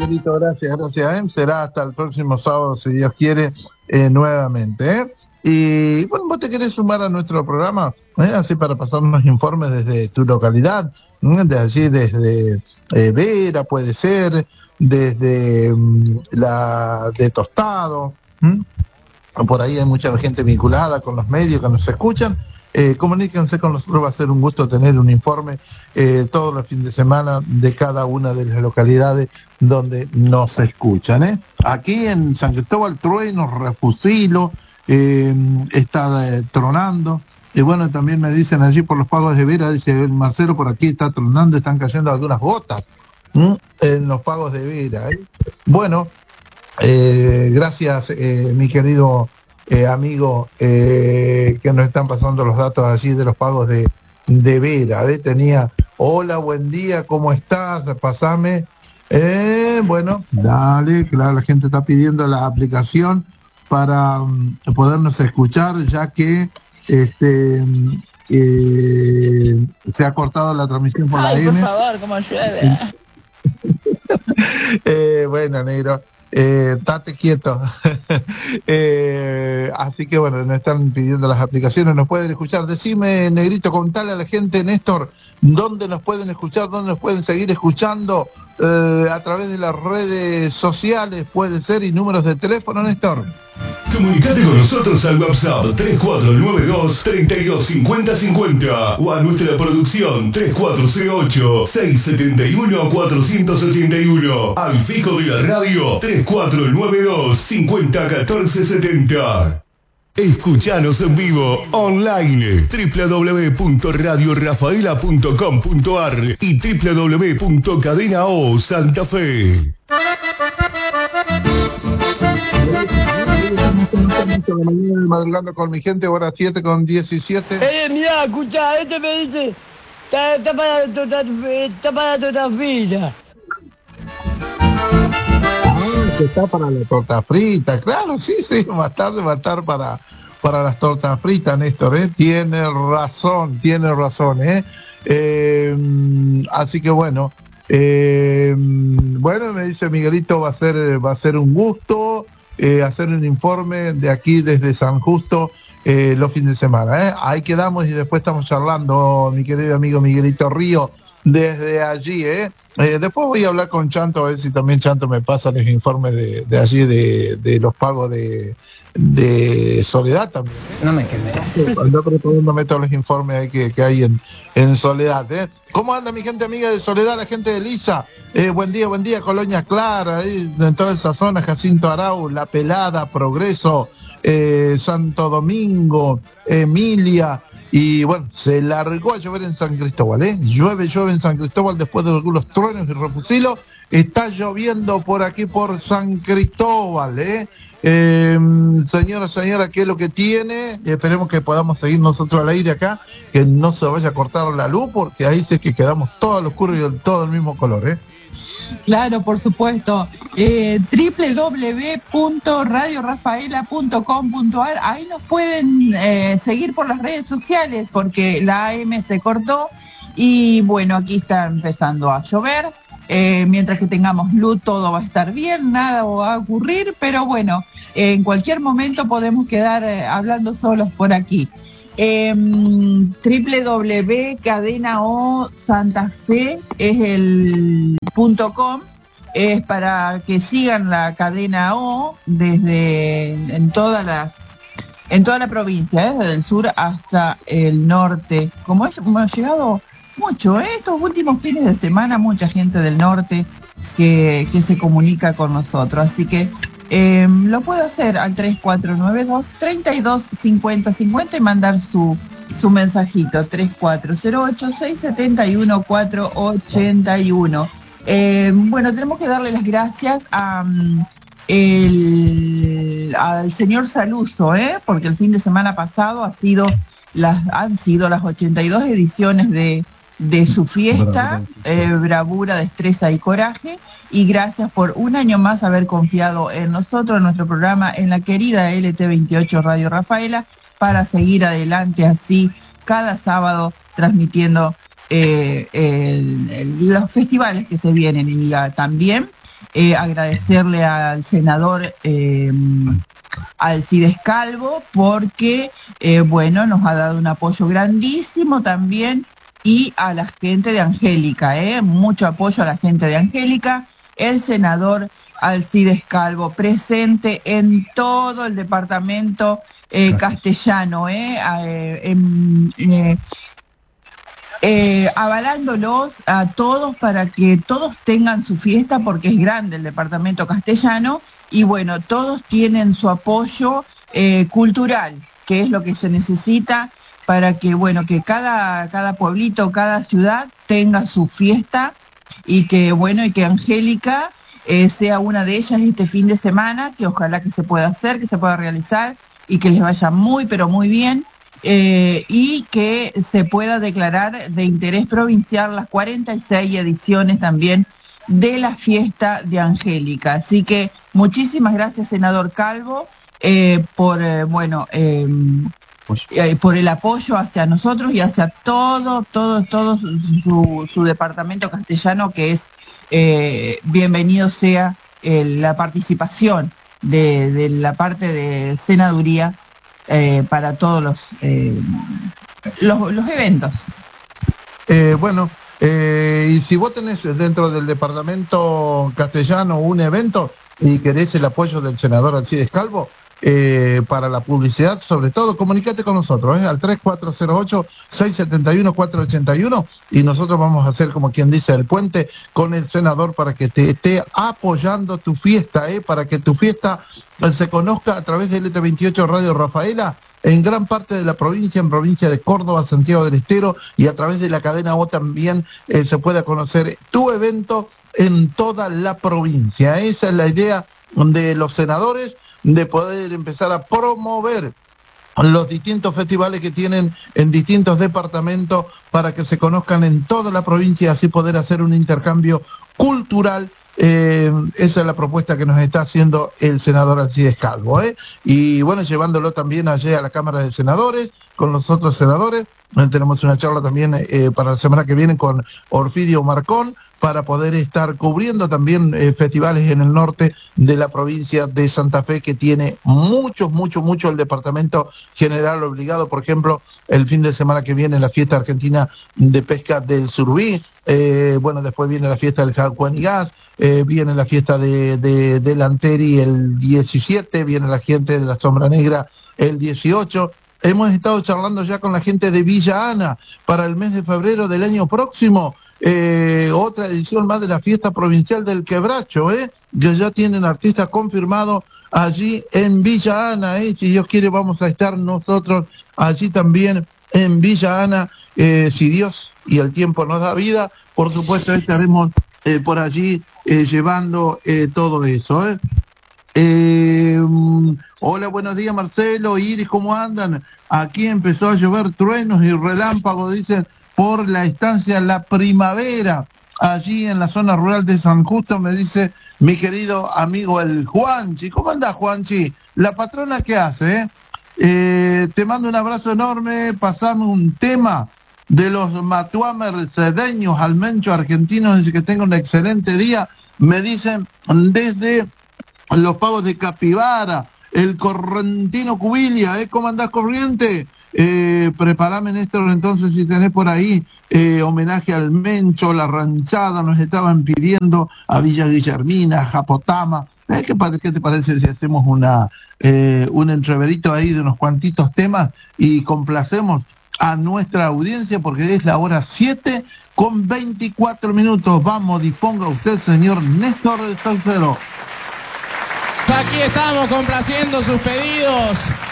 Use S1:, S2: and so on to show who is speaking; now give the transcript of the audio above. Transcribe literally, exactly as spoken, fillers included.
S1: Miguelito, gracias, gracias. ¿eh? Será hasta el próximo sábado, si Dios quiere, eh, nuevamente. ¿eh? Y bueno, vos te querés sumar a nuestro programa, ¿eh? así para pasarnos informes desde tu localidad, ¿eh? de allí, desde eh, Vera, puede ser, desde um, la de Tostado. ¿eh? Por ahí hay mucha gente vinculada con los medios que nos escuchan. Eh, comuníquense con nosotros, va a ser un gusto tener un informe eh, todos los fines de semana de cada una de las localidades donde nos escuchan. ¿eh? Aquí en San Cristóbal, trueno, refusilo, eh, está eh, tronando. Y bueno, también me dicen allí por los pagos de Vera, dice el Marcelo, por aquí está tronando, están cayendo algunas gotas ¿eh? en los pagos de Vera. ¿eh? Bueno, eh, gracias, eh, mi querido Eh, amigo, eh, que nos están pasando los datos allí de los pagos de, de Vera. ¿eh? Tenía, hola, buen día, ¿cómo estás? Pasame. Eh, bueno, dale, claro, la gente está pidiendo la aplicación para um, podernos escuchar, ya que este eh, se ha cortado la transmisión por
S2: Ay,
S1: la
S2: por
S1: M.
S2: favor, cómo llueve.
S1: eh, bueno, negro. Eh, date quieto. eh, así que bueno, nos están pidiendo las aplicaciones, nos pueden escuchar. Decime, negrito, contale a la gente, Néstor, dónde nos pueden escuchar, dónde nos pueden seguir escuchando, eh, a través de las redes sociales, puede ser, y números de teléfono, Néstor.
S3: Comunicate con nosotros al WhatsApp tres cuatro nueve dos, tres dos cinco cero cinco cero o a nuestra producción tres cuatro cero ocho, seis siete uno, cuatro ocho uno, al fijo de la radio tres cuatro nueve dos, cinco cero uno cuatro siete cero. Escuchanos en vivo online doble u doble u doble u punto radio rafaela punto com punto a r y doble u doble u doble u punto cadena o Santa Fe.
S1: Madrugando con mi gente, hora siete con diecisiete.
S2: Eh, mirá, escuchá, este me dice, está, está para la torta, está para la torta frita.
S1: Ah, que está para la torta frita, claro, sí, sí, más tarde va a estar para, para las tortas fritas, Néstor, ¿eh? Tiene razón, tiene razón, ¿eh? eh así que bueno, eh, bueno, me dice Miguelito, va a ser, va a ser un gusto eh, hacer un informe de aquí desde San Justo eh, los fines de semana, ¿eh? Ahí quedamos y después estamos charlando, mi querido amigo Miguelito Río, desde allí, ¿eh? Eh, después voy a hablar con Chanto, a ver si también Chanto me pasa los informes de, de allí, de, de los pagos de, de Soledad también. ¿eh?
S2: No me quemé.
S1: Ando preparándome todos los informes ahí que, que hay en, en Soledad. ¿eh? ¿Cómo anda mi gente amiga de Soledad, la gente de Lisa? Eh, buen día, buen día, Colonia Clara, ahí, en toda esa zona, Jacinto Arau, La Pelada, Progreso, eh, Santo Domingo, Emilia. Y bueno, se largó a llover en San Cristóbal, ¿eh? Llueve, llueve en San Cristóbal después de algunos truenos y refusilos. Está lloviendo por aquí, por San Cristóbal, ¿eh? eh señora, señora, ¿qué es lo que tiene? Esperemos que podamos seguir nosotros al aire acá, que no se vaya a cortar la luz, porque ahí sí que quedamos todo al oscuro y todo el mismo color, ¿eh?
S4: Claro, por supuesto. Eh, doble u doble u doble u punto radio rafaela punto com punto a r. Ahí nos pueden eh, seguir por las redes sociales porque la A M se cortó y bueno, aquí está empezando a llover. Eh, mientras que tengamos luz todo va a estar bien, nada va a ocurrir, pero bueno, eh, en cualquier momento podemos quedar eh, hablando solos por aquí. Eh, doble u doble u doble u punto cadena o Santa Fe es el punto com, es para que sigan la cadena O desde en toda la en toda la provincia, ¿eh? Desde el sur hasta el norte. Como es, hemos llegado mucho, ¿eh? Estos últimos fines de semana, mucha gente del norte que, que se comunica con nosotros, así que Eh, lo puedo hacer al tres cuatro nueve dos, tres dos cinco cero cinco cero y mandar su, su mensajito tres cuatro cero ocho, seis siete uno, cuatro ocho uno. Eh, bueno, tenemos que darle las gracias a, um, el, al señor Saluso, ¿eh? Porque el fin de semana pasado ha sido las, han sido las ochenta y dos ediciones de, de su fiesta, eh, Bravura, Destreza y Coraje. Y gracias por un año más haber confiado en nosotros, en nuestro programa, en la querida L T veintiocho Radio Rafaela, para seguir adelante así cada sábado transmitiendo eh, el, el, los festivales que se vienen. Y uh, también eh, agradecerle al senador eh, Alcides Calvo, porque, eh, bueno, nos ha dado un apoyo grandísimo también, y a la gente de Angélica, eh, mucho apoyo a la gente de Angélica. El senador Alcides Calvo, presente en todo el departamento eh, castellano, eh, eh, en, eh, eh, avalándolos a todos para que todos tengan su fiesta, porque es grande el departamento castellano, y bueno, todos tienen su apoyo eh, cultural, que es lo que se necesita para que, bueno, que cada, cada pueblito, cada ciudad tenga su fiesta, y que, bueno, y que Angélica eh, sea una de ellas este fin de semana, que ojalá que se pueda hacer, que se pueda realizar, y que les vaya muy, pero muy bien, eh, y que se pueda declarar de interés provincial las cuarenta y seis ediciones también de la fiesta de Angélica. Así que muchísimas gracias, senador Calvo, eh, por, eh, bueno, eh, eh, por el apoyo hacia nosotros y hacia todo, todo, todo su, su departamento castellano, que es eh, bienvenido sea eh, la participación de, de la parte de senaduría eh, para todos los, eh, los, los eventos.
S1: Eh, bueno, eh, y si vos tenés dentro del departamento castellano un evento y querés el apoyo del senador Alcides Calvo, Eh, para la publicidad, sobre todo, comunícate con nosotros, ¿eh? al tres cuatro cero ocho, seis siete uno, cuatro ocho uno, y nosotros vamos a hacer, como quien dice, el puente con el senador para que te esté apoyando tu fiesta, ¿eh? para que tu fiesta se conozca a través de L T veintiocho Radio Rafaela en gran parte de la provincia, en provincia de Córdoba, Santiago del Estero, y a través de la cadena O también eh, se pueda conocer tu evento en toda la provincia. Esa es la idea de los senadores, de poder empezar a promover los distintos festivales que tienen en distintos departamentos para que se conozcan en toda la provincia y así poder hacer un intercambio cultural. Eh, esa es la propuesta que nos está haciendo el senador Alcides Calvo, ¿eh? Y bueno, llevándolo también allí a la Cámara de Senadores, con los otros senadores. Tenemos una charla también eh, para la semana que viene con Orfidio Marcón, para poder estar cubriendo también eh, festivales en el norte de la provincia de Santa Fe, que tiene muchos, mucho, mucho el Departamento General Obligado. Por ejemplo, el fin de semana que viene la fiesta argentina de pesca del Surubí, eh, bueno, después viene la fiesta del Jalcuanigás, eh, viene la fiesta de, de, del Anteri el diecisiete, viene la gente de la Sombra Negra el dieciocho. Hemos estado charlando ya con la gente de Villa Ana para el mes de febrero del año próximo. Eh, otra edición más de la fiesta provincial del Quebracho, ¿eh? que ya tienen artistas confirmados allí en Villa Ana, ¿eh? si Dios quiere vamos a estar nosotros allí también en Villa Ana, eh, si Dios y el tiempo nos da vida, por supuesto estaremos eh, por allí eh, llevando eh, todo eso, ¿eh? Eh, hola, buenos días Marcelo, Iris, ¿cómo andan? Aquí empezó a llover truenos y relámpagos, dicen, por la estancia La Primavera, allí en la zona rural de San Justo, me dice mi querido amigo el Juanchi. ¿Cómo anda, Juanchi? La patrona, ¿qué hace? Eh? Eh, te mando un abrazo enorme, pasame un tema de los Matuá mercedeños al Mencho argentinos, que tenga un excelente día, me dicen desde Los Pagos de Capibara, el Correntino Cubilia, ¿eh? ¿Cómo andás, Corriente? Eh, preparame, Néstor, entonces, si tenés por ahí eh, homenaje al Mencho, la ranchada, nos estaban pidiendo a Villa Guillermina, a Japotama. Eh, ¿qué, ¿Qué te parece si hacemos una eh, un entreverito ahí de unos cuantitos temas y complacemos a nuestra audiencia, porque es la hora siete con veinticuatro minutos? Vamos, disponga usted, señor Néstor el Saucero.
S5: Aquí estamos complaciendo sus pedidos.